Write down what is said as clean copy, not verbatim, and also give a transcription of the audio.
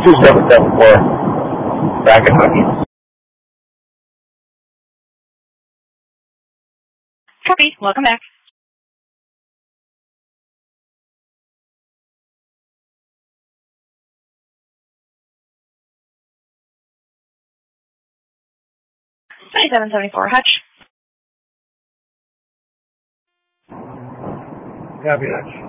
2774. Back in hockey. Copy. Welcome back. $27.74. Hutch. Copy, Hutch.